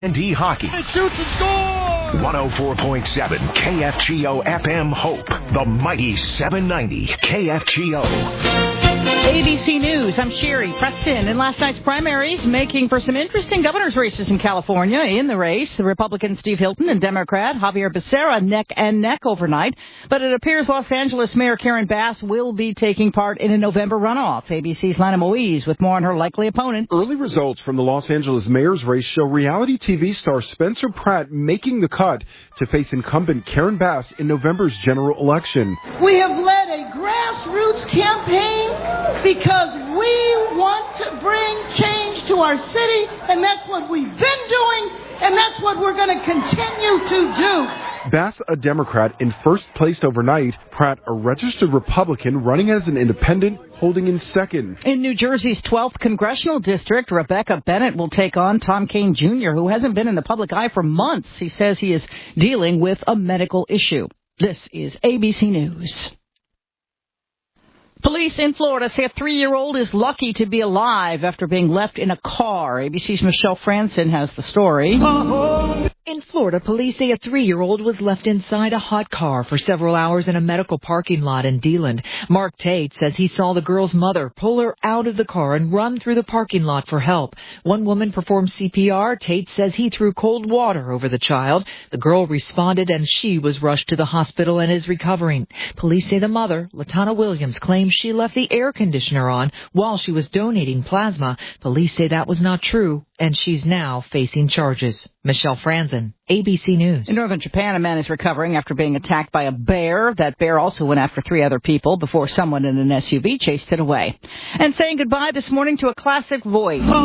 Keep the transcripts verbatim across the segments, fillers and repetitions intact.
and D Hockey. It shoots and scores! one oh four point seven K F G O F M Hope. The mighty seven ninety K F G O. A B C News, I'm Sherry Preston. In last night's primaries, making for some interesting governor's races in California. In the race, the Republican Steve Hilton and Democrat Javier Becerra neck and neck overnight. But it appears Los Angeles Mayor Karen Bass will be taking part in a November runoff. A B C's Lana Moise with more on her likely opponent. Early results from the Los Angeles mayor's race show reality T V star Spencer Pratt making the cut to face incumbent Karen Bass in November's general election. We have led a grassroots campaign because we want to bring change to our city, and that's what we've been doing, and that's what we're going to continue to do. Bass, a Democrat, in first place overnight. Pratt, a registered Republican, running as an independent, holding in second. In New Jersey's twelfth congressional district, Rebecca Bennett will take on Tom Kean Junior, who hasn't been in the public eye for months. He says he is dealing with a medical issue. This is A B C News. Police in Florida say a three-year-old is lucky to be alive after being left in a car. A B C's Michelle Franson has the story. In Florida, police say a three-year-old was left inside a hot car for several hours in a medical parking lot in Deland. Mark Tate says he saw the girl's mother pull her out of the car and run through the parking lot for help. One woman performed C P R. Tate says he threw cold water over the child. The girl responded and she was rushed to the hospital and is recovering. Police say the mother, Latana Williams, claims she left the air conditioner on while she was donating plasma. Police say that was not true, and she's now facing charges. Michelle Franzen, A B C News. In northern Japan, a man is recovering after being attacked by a bear. That bear also went after three other people before someone in an S U V chased it away. And saying goodbye this morning to a classic voice. There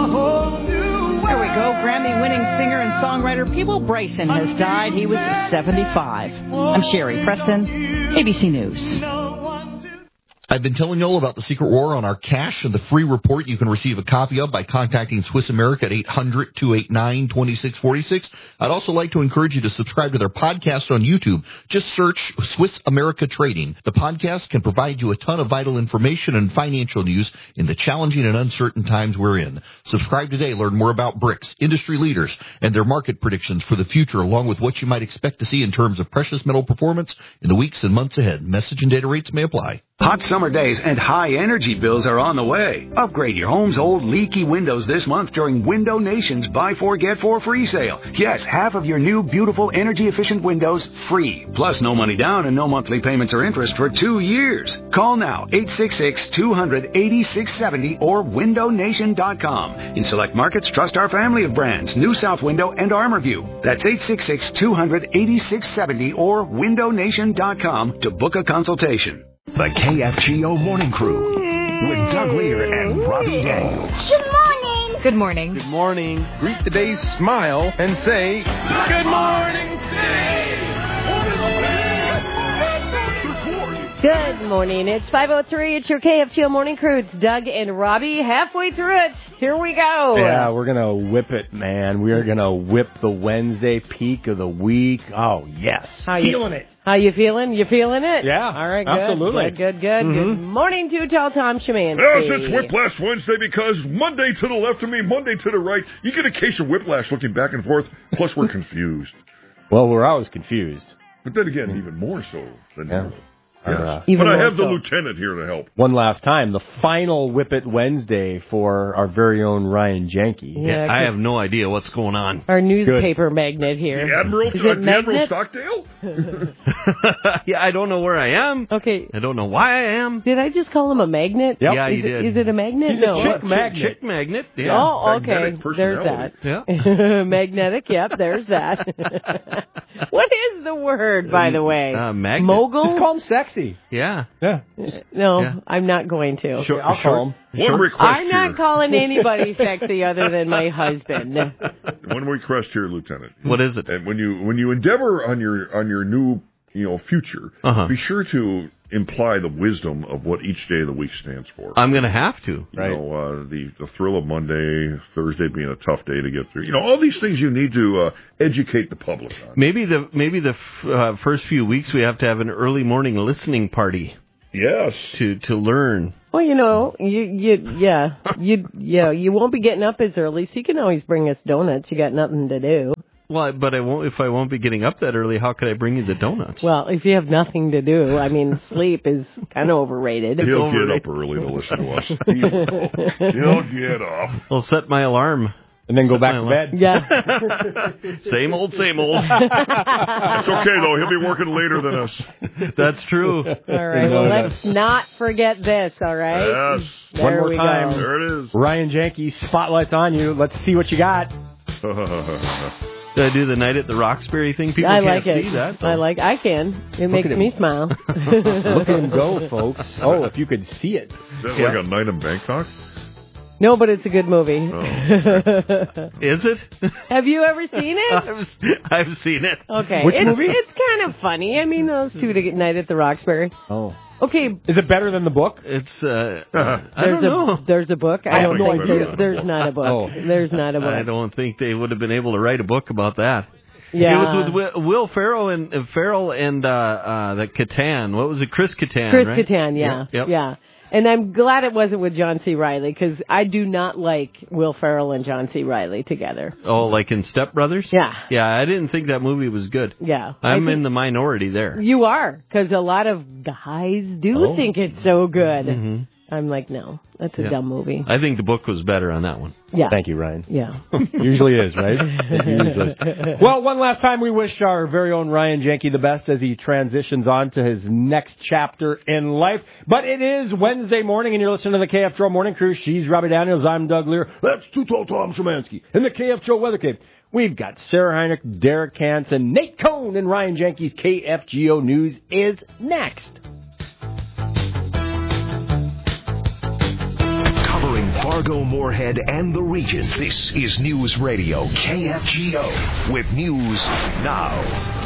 we go. Grammy-winning singer and songwriter Peeble Bryson has died. He was seventy-five. I'm Sherry Preston, A B C News. I've been telling you all about the secret war on our cash and the free report you can receive a copy of by contacting Swiss America at eight hundred, two eight nine, two six four six. I'd also like to encourage you to subscribe to their podcast on YouTube. Just search Swiss America Trading. The podcast can provide you a ton of vital information and financial news in the challenging and uncertain times we're in. Subscribe today. Learn more about BRICS, industry leaders, and their market predictions for the future, along with what you might expect to see in terms of precious metal performance in the weeks and months ahead. Message and data rates may apply. Hot summer days and high energy bills are on the way. Upgrade your home's old leaky windows this month during Window Nation's Buy Four Get Four free sale. Yes, half of your new beautiful energy efficient windows free. Plus no money down and no monthly payments or interest for two years. Call now, eight six six, two hundred, eighty-six seventy or window nation dot com. In select markets, trust our family of brands, New South Window and ArmorView. That's eight six six, two hundred, eighty-six seventy or window nation dot com to book a consultation. The K F G O Morning Crew with Doug Lear and Robbie Daniels. Good morning. Good morning. Good morning. Greet the day, smile, and say, Good morning, City. Good morning. It's five oh three. It's your K F G O Morning Crew. It's Doug and Robbie. Halfway through it. Here we go. Yeah, we're going to whip it, man. We are going to whip the Wednesday peak of the week. Oh, yes. How feeling you, it. How you feeling? You feeling it? Yeah. All right, good. Absolutely. Good, good, good. Mm-hmm. Good morning to Tall Tom Szymanski. Yes, it's Whiplash Wednesday because Monday to the left of me, Monday to the right. You get a case of whiplash looking back and forth. Plus, we're confused. Well, we're always confused. But then again, even more so than yeah. normal. Yes. Uh, but I have so. the lieutenant here to help. One last time, the final Whip It Wednesday for our very own Ryan Janke. Yeah, I have no idea what's going on. Our newspaper Good. Magnet here. The Admiral, Is uh, it the Magnet? Admiral Stockdale? Yeah, I don't know where I am. Okay. I don't know why I am. Did I just call him a magnet? Yep. Yeah, is you it, did. Is it a magnet? He's no. a chick magnet. Chick magnet. Yeah. Oh, okay. There's that. Yeah. Magnetic. Yep, there's that. What is the word, by the way? Uh, magnet. Mogul? Just call him sexy. Yeah. Yeah. No, yeah. I'm not going to. Sure, I'll call him. One Sure. request I'm here. not calling anybody sexy other than my husband. One request here, Lieutenant. What is it? And when you when you endeavor on your on your new you know future, uh-huh. be sure to imply the wisdom of what each day of the week stands for. I'm going to have to. You right. know, uh, the, the thrill of Monday, Thursday being a tough day to get through. You know, all these things you need to uh, educate the public on. Maybe the maybe the f- uh, first few weeks we have to have an early morning listening party. Yes. To to learn. Well, you know, you you yeah you yeah you won't be getting up as early, so you can always bring us donuts. You got nothing to do. Well, but I won't. If I won't be getting up that early, how could I bring you the donuts? Well, if you have nothing to do, I mean, sleep is kind of overrated. He'll overrated. get up early to listen to us. He'll, he'll get up. I'll set my alarm. And then go Set back my to alarm. bed. Yeah. Same old, same old. It's okay, though. He'll be working later than us. That's true. All right, well, let's not forget this, all right? Yes. There One more we time. go. There it is. Ryan Janke, spotlight's on you. Let's see what you got. Did I do the night at the Roxbury thing? People I can't like see it. that. though. I like. I can. It makes at me him. smile. Look at him go, folks. Oh, if you could see it. Is that Yeah. like a night in Bangkok? No, but it's a good movie. Oh, okay. Is it? Have you ever seen it? I've, I've seen it. Okay. Which it's, movie? It's kind of funny. I mean, those two to get night at the Roxbury. Oh. Okay. Is it better than the book? It's. Uh, Uh-huh. I There's don't know. a there's a book. I I don't have no think idea. there's, there's not a book. Oh. There's not a book. I don't think they would have been able to write a book about that. Yeah. It was with Will, Will Ferrell and uh, Ferrell and uh, uh, the Catan. What was it? Chris Catan. Chris right? Kattan, yeah, Yep. yeah. And I'm glad it wasn't with John C. Reilly because I do not like Will Ferrell and John C. Reilly together. Oh, like in Step Brothers? Yeah. Yeah, I didn't think that movie was good. Yeah. I'm I think in the minority there. You are because a lot of guys do Oh. think it's so good. hmm I'm like, no, that's a Yeah. dumb movie. I think the book was better on that one. Yeah. Thank you, Ryan. Yeah. Usually is, right? It usually is. Well, one last time we wish our very own Ryan Janke the best as he transitions on to his next chapter in life. But it is Wednesday morning, and you're listening to the K F Joe Morning Crew. She's Robbie Daniels. I'm Doug Lear. That's Too Tall Tom Szymanski. In the K F Joe Weather Cave, we've got Sarah Heinick, Derek Hansen, Nate Cohn, and Ryan Janke's K F G O News is next. Covering Fargo, Moorhead, and the region, this is News Radio K F G O with news now.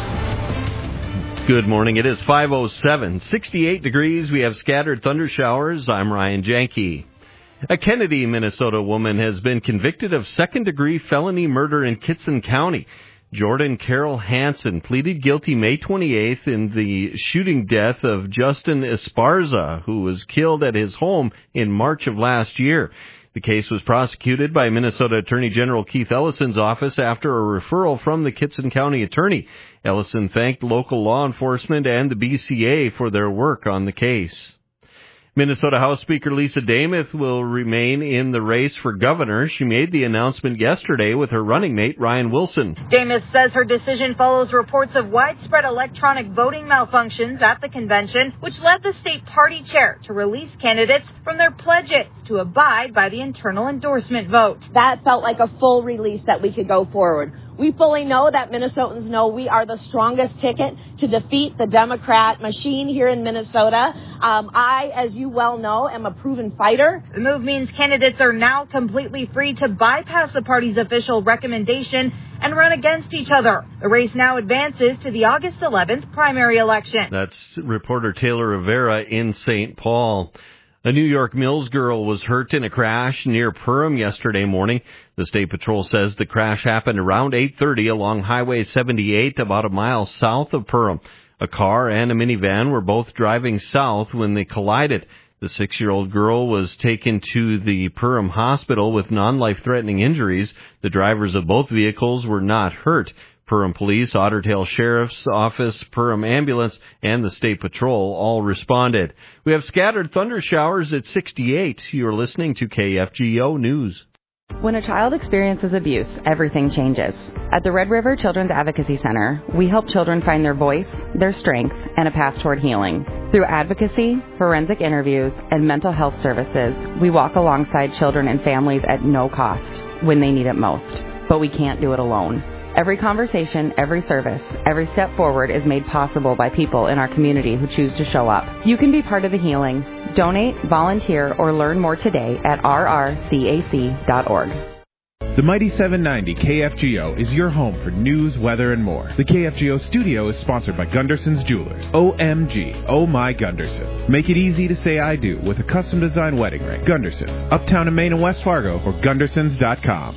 Good morning. It is five oh seven, sixty-eight degrees. We have scattered thunder showers. I'm Ryan Janke. A Kennedy, Minnesota woman has been convicted of second-degree felony murder in Kitson County. Jordan Carol Hansen pleaded guilty May twenty-eighth in the shooting death of Justin Esparza, who was killed at his home in March of last year. The case was prosecuted by Minnesota Attorney General Keith Ellison's office after a referral from the Kitson County Attorney. Ellison thanked local law enforcement and the B C A for their work on the case. Minnesota House Speaker Lisa Dameth will remain in the race for governor. She made the announcement yesterday with her running mate, Ryan Wilson. Dameth says her decision follows reports of widespread electronic voting malfunctions at the convention, which led the state party chair to release candidates from their pledges to abide by the internal endorsement vote. That felt like a full release that we could go forward. We fully know that Minnesotans know we are the strongest ticket to defeat the Democrat machine here in Minnesota. Um, I, as you well know, am a proven fighter. The move means candidates are now completely free to bypass the party's official recommendation and run against each other. The race now advances to the August eleventh primary election. That's reporter Taylor Rivera in Saint Paul. A New York Mills girl was hurt in a crash near Perham yesterday morning. The State Patrol says the crash happened around eight thirty along Highway seventy-eight, about a mile south of Perham. A car and a minivan were both driving south when they collided. The six-year-old girl was taken to the Perham Hospital with non-life-threatening injuries. The drivers of both vehicles were not hurt. Perham Police, Otter Tail Sheriff's Office, Perham Ambulance, and the State Patrol all responded. We have scattered thunder showers at sixty-eight. You're listening to K F G O News. When a child experiences abuse, everything changes. At the Red River Children's Advocacy Center, we help children find their voice, their strengths, and a path toward healing. Through advocacy, forensic interviews, and mental health services, we walk alongside children and families at no cost when they need it most. But we can't do it alone. Every conversation, every service, every step forward is made possible by people in our community who choose to show up. You can be part of the healing. Donate, volunteer, or learn more today at r r c a c dot org. The Mighty seven ninety K F G O is your home for news, weather, and more. The K F G O studio is sponsored by Gunderson's Jewelers. O M G, oh my Gundersons. Make it easy to say I do with a custom designed wedding ring. Gundersons, uptown in Maine and West Fargo, or gundersons dot com.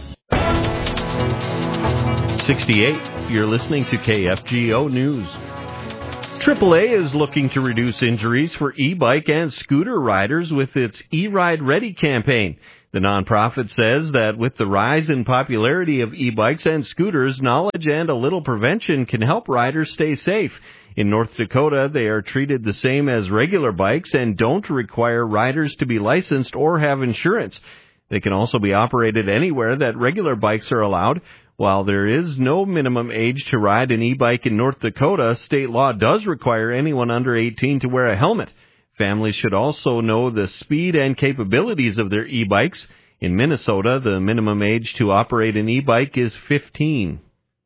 sixty-eight, you're listening to K F G O News. triple A is looking to reduce injuries for e-bike and scooter riders with its E-Ride Ready campaign. The nonprofit says that with the rise in popularity of e-bikes and scooters, knowledge and a little prevention can help riders stay safe. In North Dakota, they are treated the same as regular bikes and don't require riders to be licensed or have insurance. They can also be operated anywhere that regular bikes are allowed. While there is no minimum age to ride an e-bike in North Dakota, state law does require anyone under eighteen to wear a helmet. Families should also know the speed and capabilities of their e-bikes. In Minnesota, the minimum age to operate an e-bike is fifteen.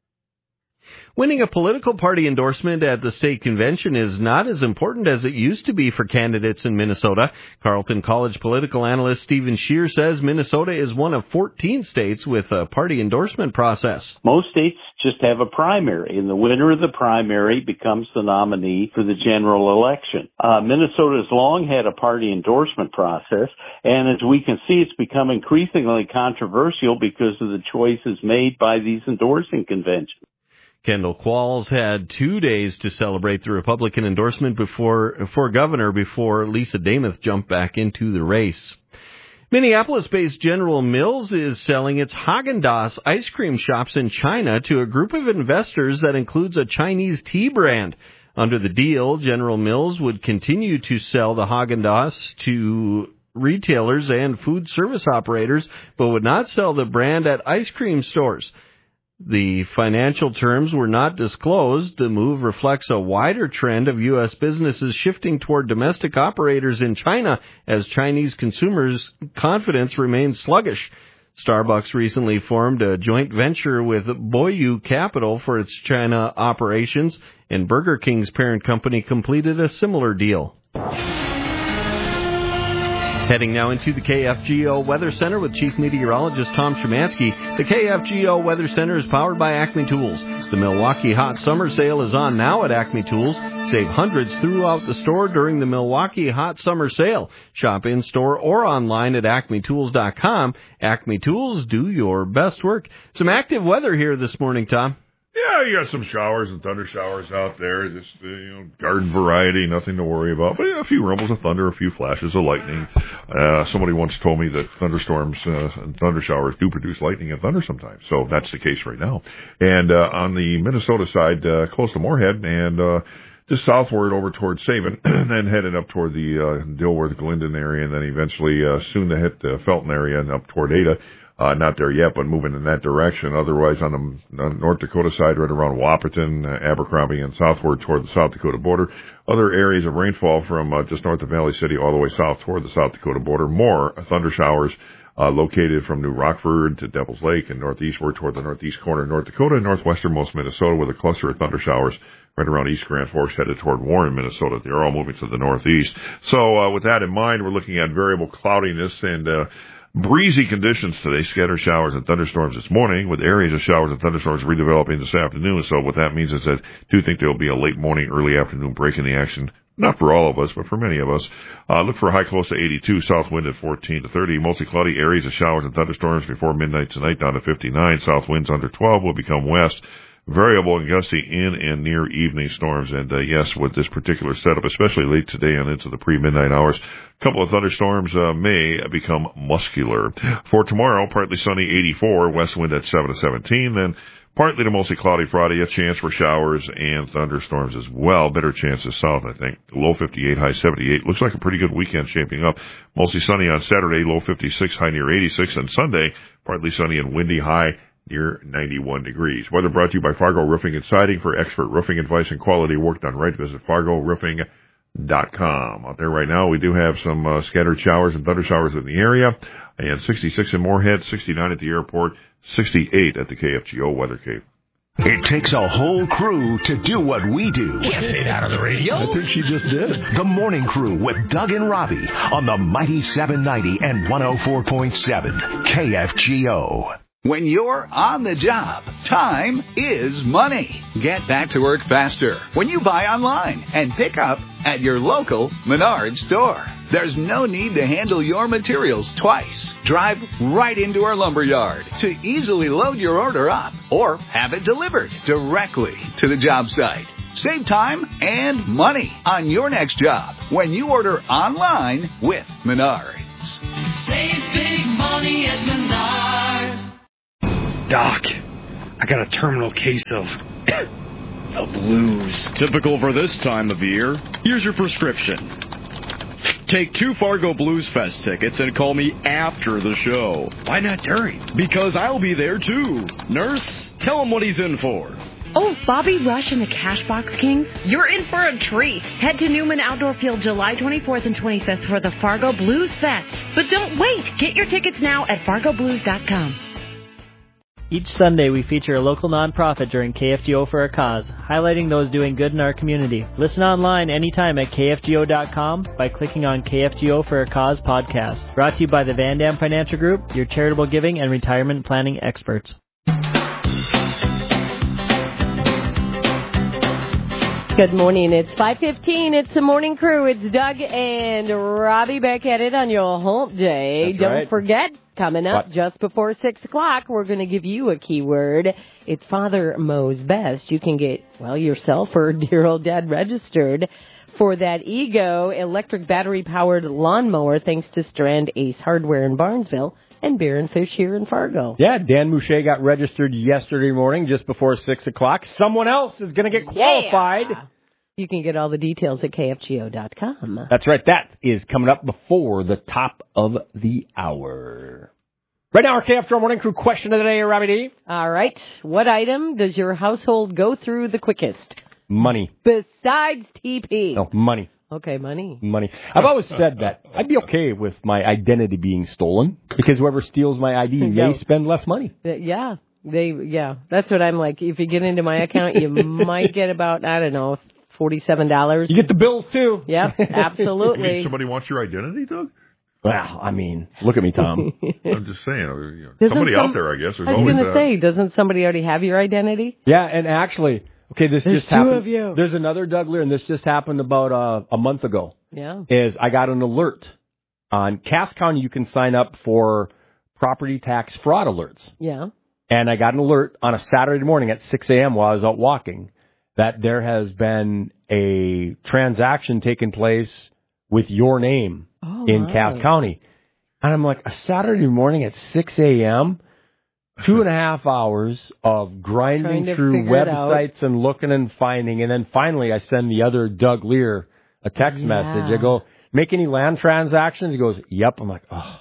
Winning a political party endorsement at the state convention is not as important as it used to be for candidates in Minnesota. Carleton College political analyst Stephen Scheer says Minnesota is one of fourteen states with a party endorsement process. Most states just have a primary, and the winner of the primary becomes the nominee for the general election. Uh, Minnesota has long had a party endorsement process, and as we can see, it's become increasingly controversial because of the choices made by these endorsing conventions. Kendall Qualls had two days to celebrate the Republican endorsement before for governor before Lisa Damuth jumped back into the race. Minneapolis-based General Mills is selling its Häagen-Dazs ice cream shops in China to a group of investors that includes a Chinese tea brand. Under the deal, General Mills would continue to sell the Häagen-Dazs to retailers and food service operators, but would not sell the brand at ice cream stores. The financial terms were not disclosed. The move reflects a wider trend of U S businesses shifting toward domestic operators in China as Chinese consumers' confidence remains sluggish. Starbucks recently formed a joint venture with Boyu Capital for its China operations, and Burger King's parent company completed a similar deal. Heading now into the K F G O Weather Center with Chief Meteorologist Tom Szymanski. The K F G O Weather Center is powered by Acme Tools. The Milwaukee Hot Summer Sale is on now at Acme Tools. Save hundreds throughout the store during the Milwaukee Hot Summer Sale. Shop in-store or online at acme tools dot com. Acme Tools, do your best work. Some active weather here this morning, Tom. Yeah, you got some showers and thunder showers out there. Just, uh, you know, garden variety, nothing to worry about. But yeah, a few rumbles of thunder, a few flashes of lightning. Uh, somebody once told me that thunderstorms uh, and thunder showers do produce lightning and thunder sometimes. So that's the case right now. And uh, on the Minnesota side, uh, close to Moorhead and uh, just southward over toward Sabin, and then headed up toward the uh, Dilworth, Glendon area, and then eventually uh, soon to hit the Felton area and up toward Ada. Uh, not there yet, but moving in that direction. Otherwise, on the, on the North Dakota side, right around Wahpeton, uh, Abercrombie, and southward toward the South Dakota border. Other areas of rainfall from uh, just north of Valley City all the way south toward the South Dakota border. More thunder showers uh, located from New Rockford to Devil's Lake and northeastward toward the northeast corner of North Dakota and northwesternmost Minnesota with a cluster of thunder showers right around East Grand Forks headed toward Warren, Minnesota. They're all moving to the northeast. So uh, with that in mind, we're looking at variable cloudiness and uh breezy conditions today, scattered showers and thunderstorms this morning, with areas of showers and thunderstorms redeveloping this afternoon. So what that means is that I do think there will be a late morning, early afternoon break in the action. Not for all of us, but for many of us. Uh, look for a high close to eighty-two, south wind at fourteen to thirty. Mostly cloudy areas of showers and thunderstorms before midnight tonight down to fifty-nine. South winds under twelve will become west. Variable and gusty in and near evening storms. And, uh, yes, with this particular setup, especially late today and into the pre-midnight hours, a couple of thunderstorms uh, may become muscular. For tomorrow, partly sunny, eighty-four, west wind at seven to seventeen. Then partly to mostly cloudy Friday, a chance for showers and thunderstorms as well. Better chances south, I think. Low fifty-eight, high seventy-eight. Looks like a pretty good weekend shaping up. Mostly sunny on Saturday, low fifty-six, high near eighty-six. And Sunday, partly sunny and windy, high near ninety-one degrees. Weather brought to you by Fargo Roofing and Siding. For expert roofing advice and quality work done right, visit fargo roofing dot com. Out there right now, we do have some uh, scattered showers and thunder showers in the area. And sixty-six in Moorhead, sixty-nine at the airport, sixty-eight at the K F G O Weather Cave. It takes a whole crew to do what we do. Can't say that on the radio. I think she just did. The Morning Crew with Doug and Robbie on the mighty seven ninety and one oh four point seven K F G O. When you're on the job, time is money. Get back to work faster when you buy online and pick up at your local Menards store. There's no need to handle your materials twice. Drive right into our lumber yard to easily load your order up or have it delivered directly to the job site. Save time and money on your next job when you order online with Menards. Save big money at Menards. Doc, I got a terminal case of the blues. Typical for this time of year. Here's your prescription. Take two Fargo Blues Fest tickets and call me after the show. Why not during? Because I'll be there too. Nurse, tell him what he's in for. Oh, Bobby Rush and the Cashbox Kings? You're in for a treat. Head to Newman Outdoor Field July twenty-fourth and twenty-fifth for the Fargo Blues Fest. But don't wait. Get your tickets now at fargo blues dot com. Each Sunday, we feature a local nonprofit during K F G O for a Cause, highlighting those doing good in our community. Listen online anytime at K F G O dot com by clicking on K F G O for a Cause podcast. Brought to you by the Van Dam Financial Group, your charitable giving and retirement planning experts. Good morning. It's five fifteen. It's the morning crew. It's Doug and Robbie back at it on your hump day. That's Don't right. forget, coming up What? just before six o'clock, we're going to give you a keyword. It's Father Mo's Best. You can get, well, yourself or dear old dad registered for that Ego electric battery-powered lawnmower thanks to Strand Ace Hardware in Barnesville and Beer and Fish here in Fargo. Yeah, Dan Mouche got registered yesterday morning just before six o'clock. Someone else is going to get qualified. Yeah. You can get all the details at K F G O dot com. That's right. That is coming up before the top of the hour. Right now, our K F G O Morning Crew question of the day, Robbie D. All right. What item does your household go through the quickest? Money. Besides T P. No, money. Okay, money. Money. I've always said that I'd be okay with my identity being stolen because whoever steals my I D Yeah. may spend less money. Uh, Yeah. They, yeah. That's what I'm like. If you get into my account, you might get about, I don't know, forty-seven dollars. You get the bills, too. Yep, absolutely. You mean somebody wants your identity, Doug? Well, I mean, look at me, Tom. I'm just saying. You know, Doesn't somebody some- out there, I guess. There's I was always going to that. say, doesn't somebody already have your identity? Yeah, and actually, okay, this There's just two happened. of you. There's another Doug Lear, and this just happened about uh, a month ago. Yeah. Is I got an alert on Cass County. You can sign up for property tax fraud alerts. Yeah. And I got an alert on a Saturday morning at six a.m. while I was out walking that there has been a transaction taking place with your name Oh, in wow. Cass County. And I'm like, a Saturday morning at six a.m., two and a half hours of Trying grinding to through figure it out. websites and looking and finding. And then finally I send the other Doug Lear a text Yeah. message. I go, make any land transactions? He goes, yep. I'm like, oh.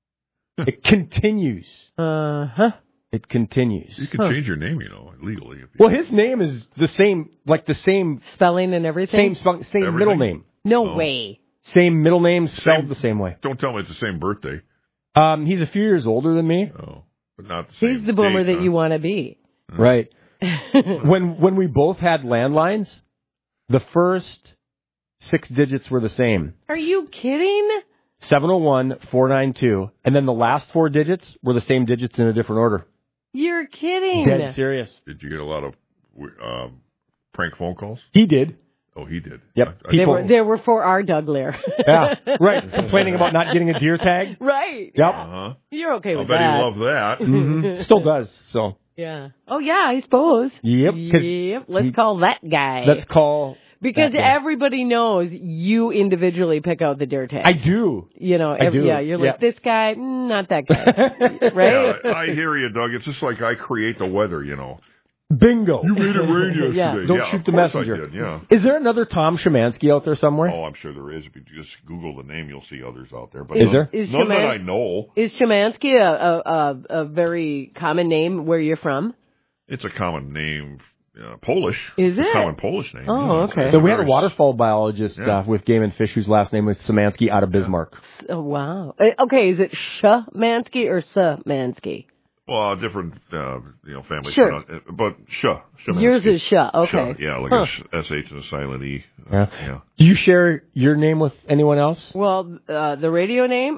It continues. Uh-huh. It continues. You can change your name, you know, legally. If you Well, his name is the same, like the same spelling and everything. Same spell, same Everything? middle name. No Oh. way. Same middle name spelled Same- the same way. Don't tell me it's the same birthday. Um, he's a few years older than me. Oh, but not the same. He's the boomer date, that huh? you want to be. Right. when when we both had landlines, the first six digits were the same. Are you kidding? seven oh one, four nine two. And then the last four digits were the same digits in a different order. You're kidding. Dead serious. Did you get a lot of um, prank phone calls? He did. Oh, he did. Yep. I- I- They People, were, they were for our Doug Lear. yeah, right. Complaining about not getting a deer tag. Right. Yep. Uh-huh. You're okay I'll with bet that. he loved that. hmm Still does. So. Yeah. Oh, yeah, I suppose. Yep. 'cause Yep. Let's he- call that guy. Let's call. Because that guy. everybody knows you individually pick out the dare tag. I do. You know, I every, do. yeah, you're like, Yeah. this guy, mm, not that guy. Right? Yeah, I hear you, Doug. It's just like I create the weather, you know. Bingo. You made it rain yesterday. Yeah. Don't Yeah, shoot of the course messenger. I did, yeah. Is there another Tom Szymanski out there somewhere? Oh, I'm sure there is. If you just Google the name, you'll see others out there. But Is none, there? Is none that Szyman- I know. Is Szymanski a, a, a, a very common name where you're from? It's a common name, uh, Polish. Is It's a it? common Polish name. Oh, yeah. okay. So we had a Very- waterfall biologist Yeah. uh, with Game and Fish whose last name was Szymanski out of Bismarck. Oh, wow. Uh, Okay, is it Szymanski or Szymanski? Well, different, uh, you know, families. Sure. pronounce it, But Sh. Szymanski. Yours is Sh, okay. Sh, yeah, like Huh. a sh- S H and a silent E. Uh, Yeah. yeah. Do you share your name with anyone else? Well, uh, the radio name,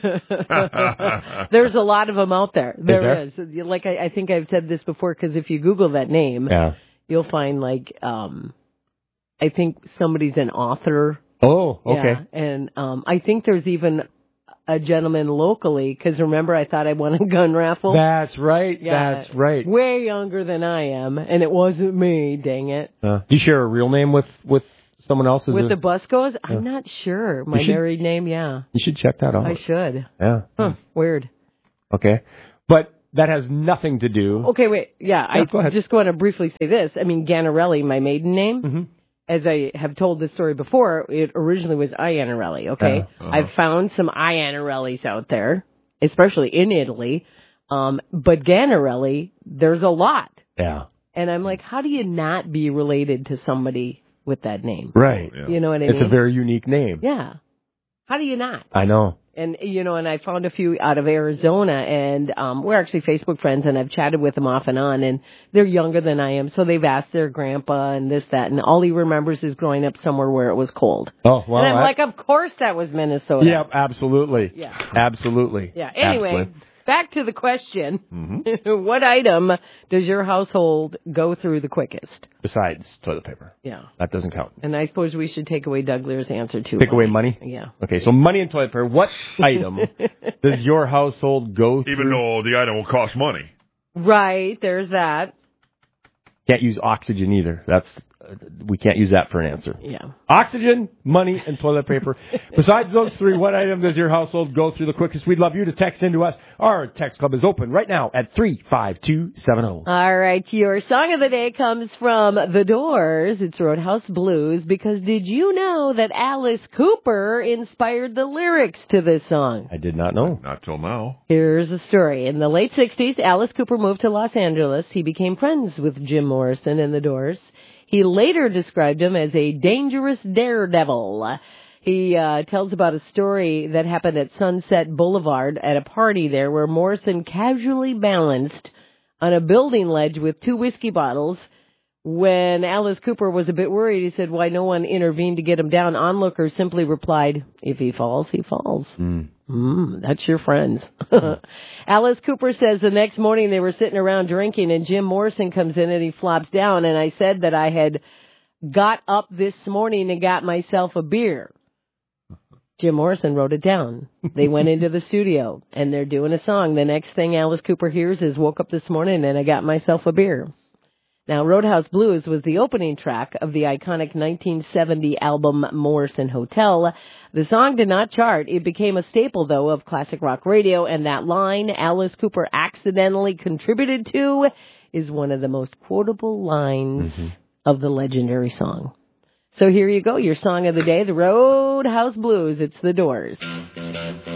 there's a lot of them out there. There there? is. Like I, I think I've said this before, because if you Google that name, Yeah. you'll find like, um, I think somebody's an author. Oh, okay. Yeah, and um, I think there's even a gentleman locally, because remember I thought I won a gun raffle? That's right. Yeah, That's right. Way younger than I am, and it wasn't me, dang it. Uh, do you share a real name with, with someone else? With a, the Buscos? Yeah. I'm not sure. My You should- married name, yeah. You should check that out. I should. Yeah. Huh, weird. Okay. But that has nothing to do. Okay, wait. Yeah, Yeah, I go ahead. just want to briefly say this. I mean, Ganarelli, my maiden name, Mm-hmm. as I have told this story before, it originally was Iannarelli, okay? Uh-huh. I've found some Iannarellis out there, especially in Italy. Um, but Ganarelli, there's a lot. Yeah. And I'm like, how do you not be related to somebody with that name? Right. You know what I It's mean? a very unique name. Yeah. How do you not? I know. And, you know, and I found a few out of Arizona, and um, we're actually Facebook friends, and I've chatted with them off and on, and they're younger than I am, so they've asked their grandpa and this, that, and all he remembers is growing up somewhere where it was cold. Oh, well. and I'm I- like, of course that was Minnesota. Yeah, absolutely. Yeah. Absolutely. Yeah. Anyway, Absolutely. back to the question. Mm-hmm. What item does your household go through the quickest? Besides toilet paper. Yeah. That doesn't count. And I suppose we should take away Doug Lear's answer, too. Take away money? Yeah. Okay, so money and toilet paper. What item does your household go through? Even though the item will cost money. Right, there's that. Can't use oxygen either. That's uh, we can't use that for an answer. Yeah. Oxygen, money, and toilet paper. Besides those three, what item does your household go through the quickest? We'd love you to text into us. Our text club is open right now at three five two seven zero. All right, your song of the day comes from The Doors. It's Roadhouse Blues, because did you know that Alice Cooper inspired the lyrics to this song? I did not know. Not till now. Here's the story. In the late sixties, Alice Cooper moved to Los Angeles. He became friends with Jim Morrison and The Doors. He later described him as a dangerous daredevil. He uh, tells about a story that happened at Sunset Boulevard at a party there where Morrison casually balanced on a building ledge with two whiskey bottles. When Alice Cooper was a bit worried, he said, why no one intervened to get him down. Onlookers simply replied, if he falls, he falls. Mm. Mm, that's your friends. Alice Cooper says the next morning they were sitting around drinking, and Jim Morrison comes in and he flops down. And I said that I had got up this morning and got myself a beer. Jim Morrison wrote it down. They went into the studio and they're doing a song. The next thing Alice Cooper hears is, woke up this morning and I got myself a beer. Now, Roadhouse Blues was the opening track of the iconic nineteen seventy album Morrison Hotel. The song did not chart. It became a staple, though, of classic rock radio, and that line Alice Cooper accidentally contributed to is one of the most quotable lines mm-hmm. of the legendary song. So here you go, your song of the day, the Roadhouse Blues. It's The Doors.